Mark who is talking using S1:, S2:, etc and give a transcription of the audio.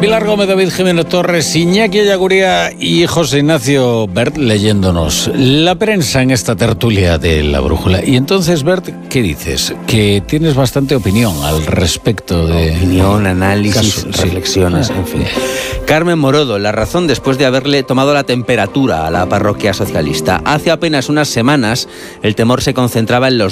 S1: Pilar Gómez, David Jiménez Torres, Iñaki Ellacuría y José Ignacio Bert leyéndonos la prensa en esta tertulia de La Brújula. Y entonces, Bert, ¿qué dices? Que tienes bastante opinión al respecto de...
S2: Opinión, análisis, reflexiones, en fin. Carmen Morodo, La Razón, después de haberle tomado la temperatura a la parroquia socialista. Hace apenas unas semanas, el temor se concentraba en los